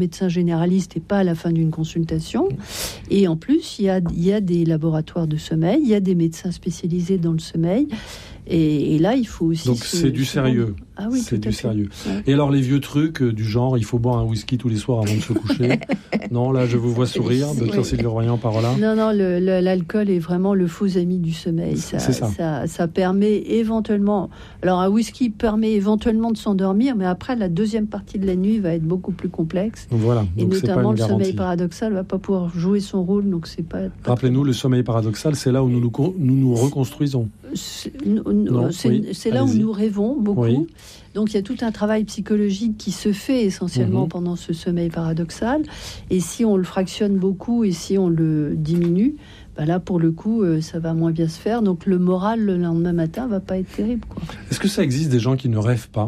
médecin généraliste et pas à la fin d'une consultation. Et en plus, il y a des laboratoires de sommeil, il y a des médecins spécialisés dans le sommeil. Et là, il faut aussi... Donc c'est du sérieux. Ah oui, c'est tout à du fait. sérieux. Ouais. Et alors les vieux trucs du genre, il faut boire un whisky tous les soirs avant de se coucher. Non, là je vous vois sourire, docteur Sylvie Royan-Parola. Non, l'alcool est vraiment le faux ami du sommeil. C'est ça. Ça permet éventuellement... Alors un whisky permet éventuellement de s'endormir, mais après la deuxième partie de la nuit va être beaucoup plus complexe. Voilà, et donc notamment c'est pas une le sommeil garantie. paradoxal va pas pouvoir jouer son rôle, donc c'est pas... Rappelez-nous, le sommeil paradoxal, c'est là où nous nous reconstruisons. C'est là où allez-y. nous rêvons beaucoup. Oui. Donc il y a tout un travail psychologique qui se fait essentiellement Mhm. pendant ce sommeil paradoxal. Et si on le fractionne beaucoup et si on le diminue, là pour le coup ça va moins bien se faire. Donc le moral le lendemain matin va pas être terrible, quoi. Est-ce que ça existe des gens qui ne rêvent pas ?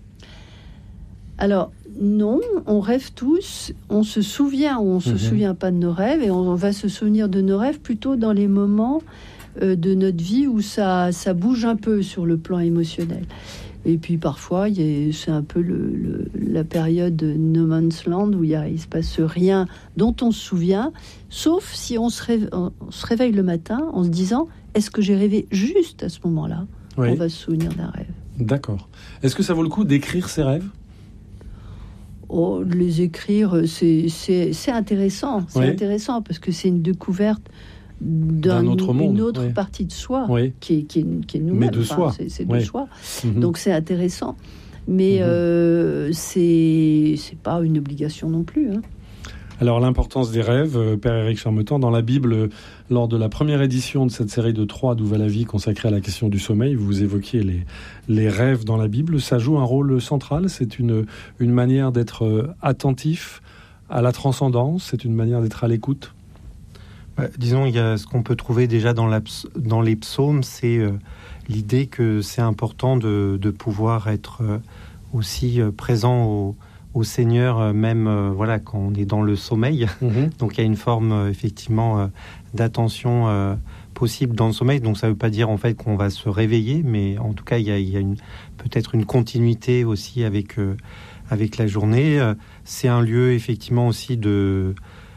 Alors non, on rêve tous, on se souvient ou on se souvient pas de nos rêves, et on va se souvenir de nos rêves plutôt dans les moments de notre vie où ça bouge un peu sur le plan émotionnel. Et puis parfois, c'est un peu la période no man's land où il se passe rien dont on se souvient, sauf si on se réveille le matin en se disant « Est-ce que j'ai rêvé juste à ce moment-là ?» Oui. On va se souvenir d'un rêve. D'accord. Est-ce que ça vaut le coup d'écrire ses rêves ? Oh, les écrire, c'est intéressant. C'est intéressant parce que c'est une découverte d'un autre monde, une autre partie de soi qui est nous-mêmes. Mais de soi. C'est de soi. Mm-hmm. Donc c'est intéressant. Mais c'est pas une obligation non plus. Hein. Alors l'importance des rêves, Père Éric Charmetan, dans la Bible, lors de la première édition de cette série de 3 d'Où va la vie consacrée à la question du sommeil, vous évoquiez les rêves dans la Bible. Ça joue un rôle central, c'est une manière d'être attentif à la transcendance, c'est une manière d'être à l'écoute. Disons, il y a ce qu'on peut trouver déjà dans les psaumes, c'est l'idée que c'est important de pouvoir être aussi présent au Seigneur, même quand on est dans le sommeil. Donc il y a une forme effectivement d'attention possible dans le sommeil. Donc ça ne veut pas dire en fait qu'on va se réveiller, mais en tout cas il y a peut-être une continuité aussi avec la journée. C'est un lieu effectivement aussi de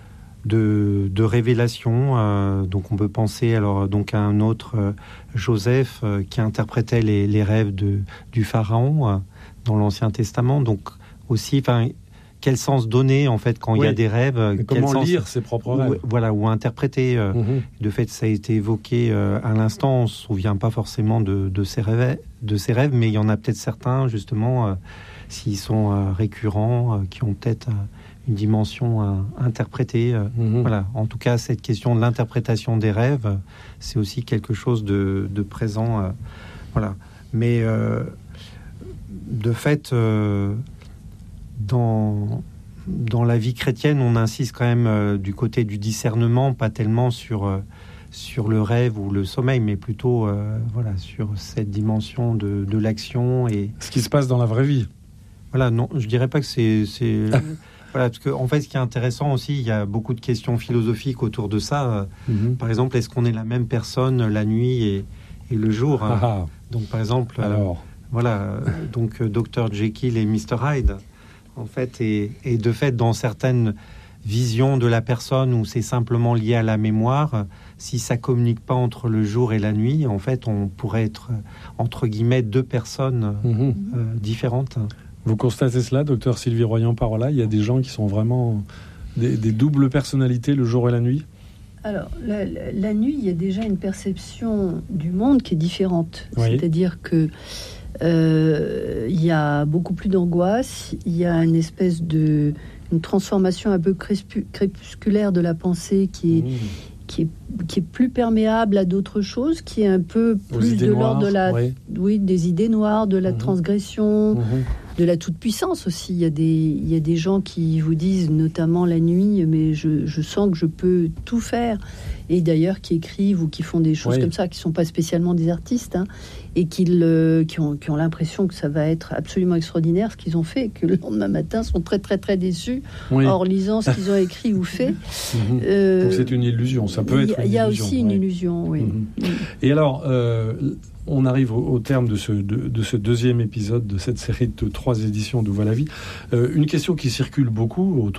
révélation. Donc on peut penser donc à un autre Joseph qui interprétait les rêves du pharaon dans l'Ancien Testament. Donc aussi, quel sens donner en fait quand il y a des rêves, comment lire ses propres rêves, ou interpréter. De fait, ça a été évoqué à l'instant. On se souvient pas forcément de ces rêves, mais il y en a peut-être certains justement s'ils sont récurrents, qui ont peut-être une dimension à interpréter. Voilà. En tout cas, cette question de l'interprétation des rêves, c'est aussi quelque chose de présent. Voilà. Mais de fait, dans la vie chrétienne, on insiste quand même du côté du discernement, pas tellement sur le rêve ou le sommeil, mais plutôt sur cette dimension de l'action et ce qui se passe dans la vraie vie. Voilà, non, je dirais pas que c'est voilà, parce que en fait, ce qui est intéressant aussi, il y a beaucoup de questions philosophiques autour de ça. Par exemple, est-ce qu'on est la même personne la nuit et le jour? Donc, par exemple, donc Dr Jekyll et Mr Hyde, en fait, et de fait, dans certaines visions de la personne où c'est simplement lié à la mémoire, si ça communique pas entre le jour et la nuit, en fait, on pourrait être entre guillemets deux personnes différentes. Vous constatez cela, docteur Sylvie Royan-Parola? Il y a des gens qui sont vraiment des doubles personnalités le jour et la nuit? Alors, la nuit, il y a déjà une perception du monde qui est différente. C'est-à-dire que il y a beaucoup plus d'angoisse, il y a une espèce une transformation un peu crépusculaire de la pensée qui est plus perméable à d'autres choses, qui est un peu plus de l'ordre de des idées noires, de la transgression, de la toute-puissance aussi. Il y a des gens qui vous disent, notamment la nuit, mais je sens que je peux tout faire. Et d'ailleurs, qui écrivent ou qui font des choses comme ça, qui ne sont pas spécialement des artistes. et qui ont l'impression que ça va être absolument extraordinaire ce qu'ils ont fait, et que le lendemain matin sont très très très déçus en lisant ce qu'ils ont écrit ou fait. Donc c'est une illusion, ça peut être une illusion. Il y a aussi une illusion, oui. Et alors, on arrive au terme de ce deuxième épisode de cette série de 3 éditions d'Où va la vie. Une question qui circule beaucoup autour